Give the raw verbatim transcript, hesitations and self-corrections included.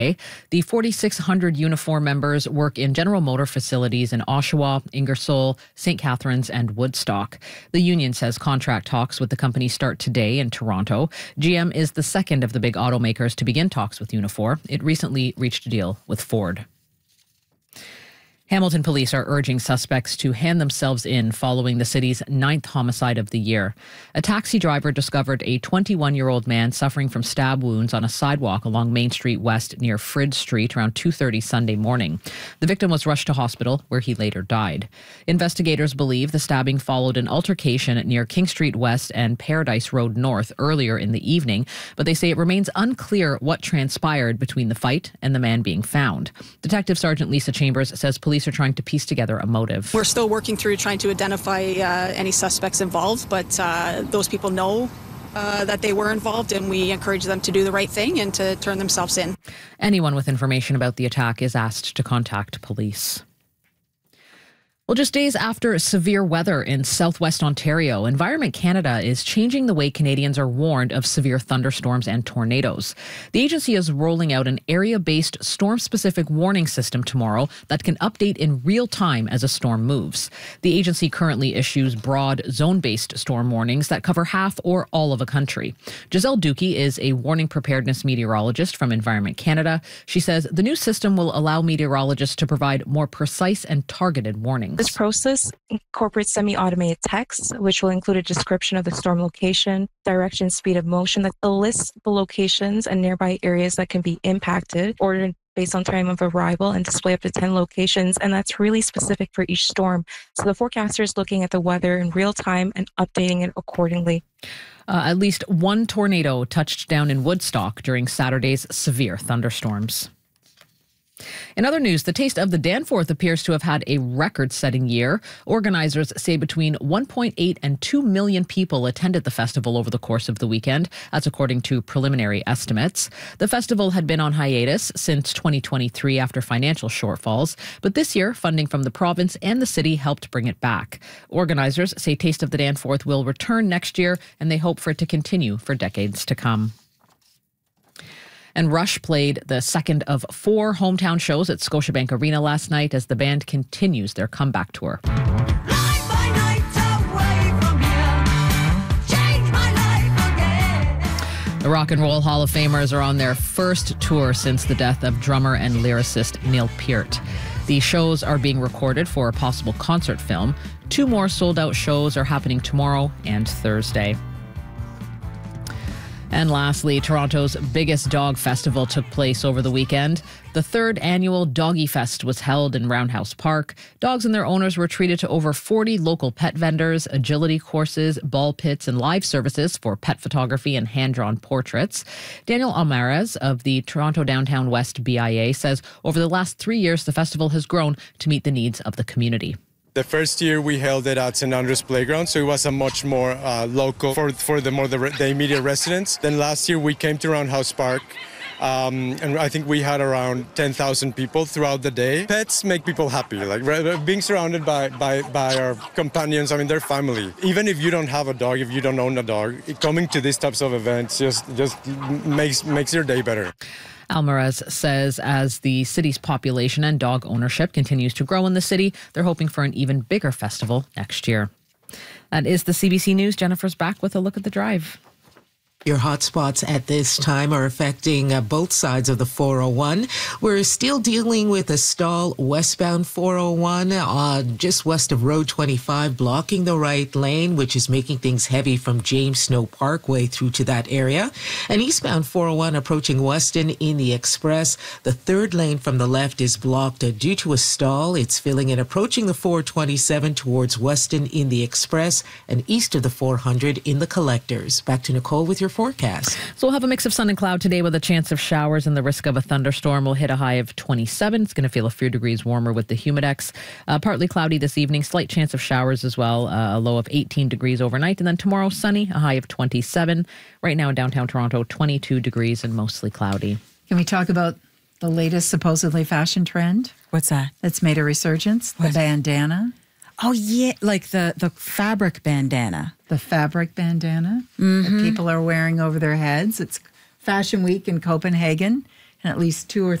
The forty-six hundred uniform members work in General Motor facilities in Oshawa, Ingersoll, Saint Catharines, and Woodstock. The union says contract talks with the company start today in Toronto. G M is the second of the big automakers to begin talks with Unifor. It recently reached a deal with Ford. Hamilton police are urging suspects to hand themselves in following the city's ninth homicide of the year. A taxi driver discovered a twenty-one-year-old man suffering from stab wounds on a sidewalk along Main Street West near Frid Street around two thirty Sunday morning. The victim was rushed to hospital, where he later died. Investigators believe the stabbing followed an altercation near King Street West and Paradise Road North earlier in the evening, but they say it remains unclear what transpired between the fight and the man being found. Detective Sergeant Lisa Chambers says police are trying to piece together a motive. We're still working through trying to identify uh, any suspects involved, but uh, those people know uh, that they were involved, and we encourage them to do the right thing and to turn themselves in. Anyone with information about the attack is asked to contact police. Well, just days after severe weather in southwest Ontario, Environment Canada is changing the way Canadians are warned of severe thunderstorms and tornadoes. The agency is rolling out an area-based storm-specific warning system tomorrow that can update in real time as a storm moves. The agency currently issues broad zone-based storm warnings that cover half or all of a country. Giselle Dukey is a warning preparedness meteorologist from Environment Canada. She says the new system will allow meteorologists to provide more precise and targeted warnings. This process incorporates semi-automated text, which will include a description of the storm location, direction, speed of motion that lists the locations and nearby areas that can be impacted, ordered based on time of arrival, and display up to ten locations. And that's really specific for each storm. So the forecaster is looking at the weather in real time and updating it accordingly. Uh, at least one tornado touched down in Woodstock during Saturday's severe thunderstorms. In other news, the Taste of the Danforth appears to have had a record-setting year. Organizers say between one point eight and two million people attended the festival over the course of the weekend. That's according to preliminary estimates. The festival had been on hiatus since twenty twenty-three after financial shortfalls, but this year, funding from the province and the city helped bring it back. Organizers say Taste of the Danforth will return next year, and they hope for it to continue for decades to come. And Rush played the second of four hometown shows at Scotiabank Arena last night as the band continues their comeback tour. The Rock and Roll Hall of Famers are on their first tour since the death of drummer and lyricist Neil Peart. The shows are being recorded for a possible concert film. Two more sold-out shows are happening tomorrow and Thursday. And lastly, Toronto's biggest dog festival took place over the weekend. The third annual Doggy Fest was held in Roundhouse Park. Dogs and their owners were treated to over forty local pet vendors, agility courses, ball pits, and live services for pet photography and hand-drawn portraits. Daniel Almaraz of the Toronto Downtown West B I A says over the last three years, the festival has grown to meet the needs of the community. The first year we held it at Saint Andrews Playground, so it was a much more uh, local for for the more the, the immediate residents. Then last year we came to Roundhouse Park, um, and I think we had around ten thousand people throughout the day. Pets make people happy, like being surrounded by, by, by our companions. I mean, they're family. Even if you don't have a dog, if you don't own a dog, coming to these types of events just just makes makes your day better. Almaraz says as the city's population and dog ownership continues to grow in the city, they're hoping for an even bigger festival next year. That is the C B C News. Jennifer's back with a look at the drive. Your hotspots at this time are affecting uh, both sides of the four oh one. We're still dealing with a stall westbound four oh one, uh, just west of Road twenty-five, blocking the right lane, which is making things heavy from James Snow Parkway through to that area. And eastbound four oh one approaching Weston in the Express. The third lane from the left is blocked uh, due to a stall. It's filling in approaching the four twenty-seven towards Weston in the Express and east of the four hundred in the Collectors. Back to Nicole with your forecast. So we'll have a mix of sun and cloud today with a chance of showers, and the risk of a thunderstorm will hit a high of twenty-seven. It's going to feel a few degrees warmer with the humidex. Uh, partly cloudy this evening, slight chance of showers as well, uh, a low of eighteen degrees overnight. And then tomorrow, sunny, a high of twenty-seven. Right now in downtown Toronto, twenty-two degrees and mostly cloudy. Can we talk about the latest supposedly fashion trend? What's that? That's made a resurgence, What? the bandana. Oh, yeah, like the, the fabric bandana. The fabric bandana Mm-hmm. that people are wearing over their heads. It's Fashion Week in Copenhagen. and at least two or